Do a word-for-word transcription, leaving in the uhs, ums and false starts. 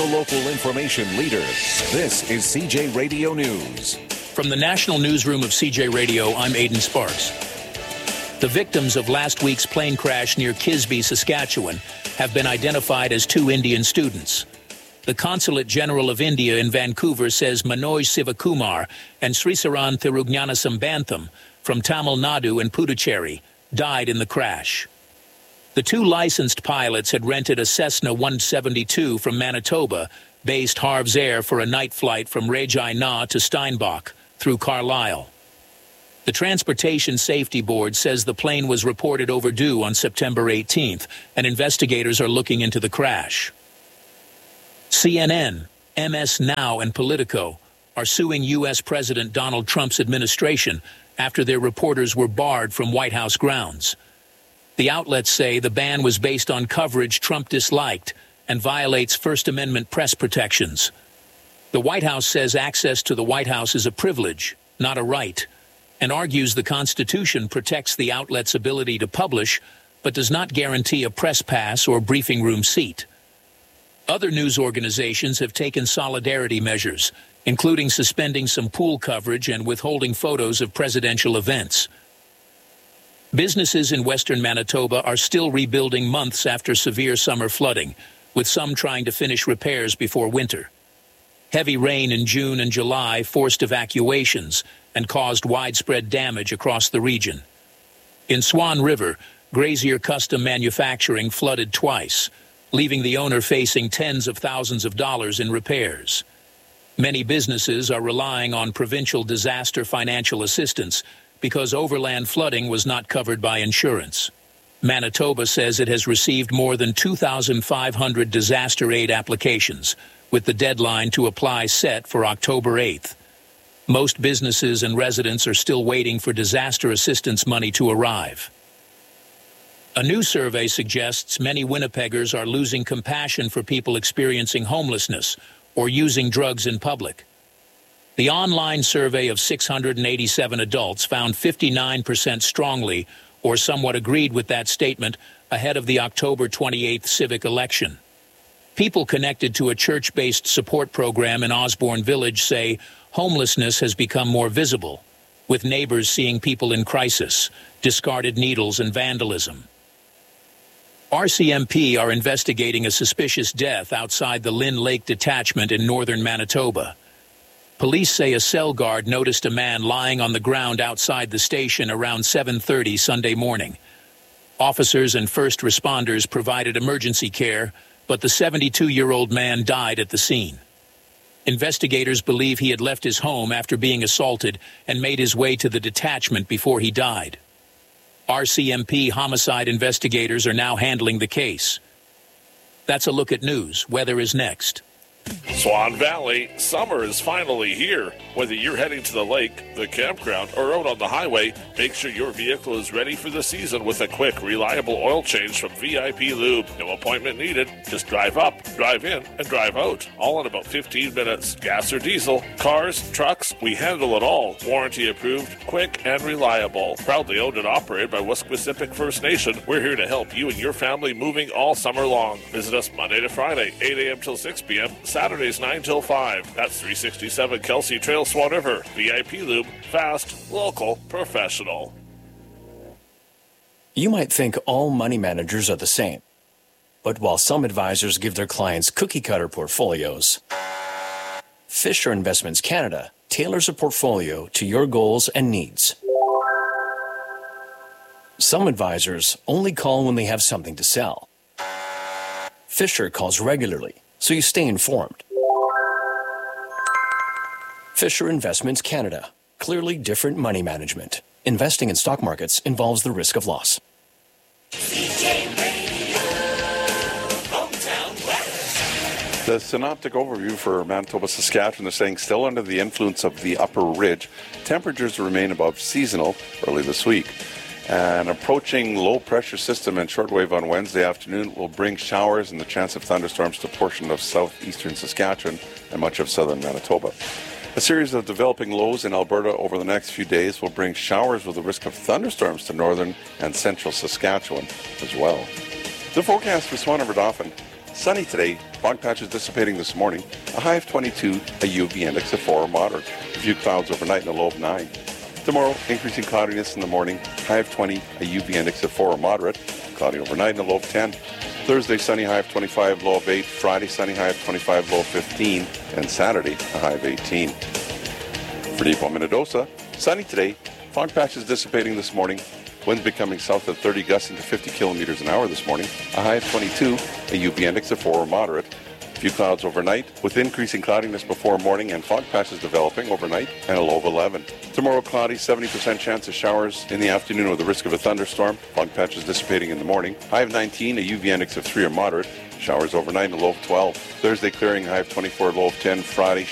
the local information leader. This is C J Radio News. From the National Newsroom of C J Radio, I'm Aidan Sparks. The victims of last week's plane crash near Kisby, Saskatchewan, have been identified as two Indian students. The Consulate General of India in Vancouver says Manoj Sivakumar and Srisaran Thirugnanasambantham from Tamil Nadu and Puducherry died in the crash. The two licensed pilots had rented a Cessna one seventy-two from Manitoba-based Harv's Air for a night flight from Regina to Steinbach through Carlisle. The Transportation Safety Board says the plane was reported overdue on September eighteenth, and investigators are looking into the crash. C N N, M S Now, and Politico are suing U S President Donald Trump's administration after their reporters were barred from White House grounds. The outlets say the ban was based on coverage Trump disliked and violates First Amendment press protections. The White House says access to the White House is a privilege, not a right, and argues the Constitution protects the outlet's ability to publish, but does not guarantee a press pass or briefing room seat. Other news organizations have taken solidarity measures, including suspending some pool coverage and withholding photos of presidential events. Businesses in western Manitoba are still rebuilding months after severe summer flooding, with some trying to finish repairs before winter. Heavy rain in June and July forced evacuations and caused widespread damage across the region. In Swan River, Grazier Custom Manufacturing flooded twice, leaving the owner facing tens of thousands of dollars in repairs. Many businesses are relying on provincial disaster financial assistance because overland flooding was not covered by insurance. Manitoba says it has received more than two thousand five hundred disaster aid applications, with the deadline to apply set for October eighth. Most businesses and residents are still waiting for disaster assistance money to arrive. A new survey suggests many Winnipeggers are losing compassion for people experiencing homelessness or using drugs in public. The online survey of six hundred eighty-seven adults found fifty-nine percent strongly or somewhat agreed with that statement ahead of the October twenty-eighth civic election. People connected to a church-based support program in Osborne Village say homelessness has become more visible, with neighbors seeing people in crisis, discarded needles, and vandalism. R C M P are investigating a suspicious death outside the Lynn Lake Detachment in northern Manitoba. Police say a cell guard noticed a man lying on the ground outside the station around seven thirty Sunday morning. Officers and first responders provided emergency care, but the seventy-two-year-old man died at the scene. Investigators believe he had left his home after being assaulted and made his way to the detachment before he died. R C M P homicide investigators are now handling the case. That's a look at news. Weather is next. Swan Valley, summer is finally here. Whether you're heading to the lake, the campground, or out on the highway, make sure your vehicle is ready for the season with a quick, reliable oil change from V I P Lube. No appointment needed. Just drive up, drive in, and drive out. All in about fifteen minutes. Gas or diesel, cars, trucks, we handle it all. Warranty approved, quick, and reliable. Proudly owned and operated by Wesquisipic First Nation, we're here to help you and your family moving all summer long. Visit us Monday to Friday, eight a.m. till six p.m., Saturdays nine till five. That's three sixty-seven Kelsey Trail, Swan River. V I P Lube, fast, local, professional. You might think all money managers are the same. But while some advisors give their clients cookie-cutter portfolios, Fisher Investments Canada tailors a portfolio to your goals and needs. Some advisors only call when they have something to sell. Fisher calls regularly, so you stay informed. Fisher Investments Canada. Clearly different money management. Investing in stock markets involves the risk of loss. The synoptic overview for Manitoba, Saskatchewan is saying still under the influence of the upper ridge. Temperatures remain above seasonal early this week. An approaching low-pressure system and shortwave on Wednesday afternoon will bring showers and the chance of thunderstorms to a portion of southeastern Saskatchewan and much of southern Manitoba. A series of developing lows in Alberta over the next few days will bring showers with the risk of thunderstorms to northern and central Saskatchewan as well. The forecast for Swan River Dauphin. Sunny today, fog patches dissipating this morning, a high of twenty-two, a U V index of four or moderate. A few clouds overnight and a low of nine. Tomorrow, increasing cloudiness in the morning, high of twenty, a U V index of four or moderate, cloudy overnight and a low of ten. Thursday, sunny high of twenty-five, low of eight. Friday, sunny high of twenty-five, low of fifteen. And Saturday, a high of eighteen. For Depot, Minnedosa, sunny today, fog patches dissipating this morning, winds becoming south of thirty, gusting to fifty kilometers an hour this morning, a high of twenty-two, a U V index of four or moderate. A few clouds overnight, with increasing cloudiness before morning and fog patches developing overnight, and a low of eleven. Tomorrow, cloudy, seventy percent chance of showers in the afternoon with the risk of a thunderstorm. Fog patches dissipating in the morning. High of nineteen, a U V index of three or moderate. Showers overnight and a low of twelve. Thursday, clearing, high of twenty-four, low of ten. Friday,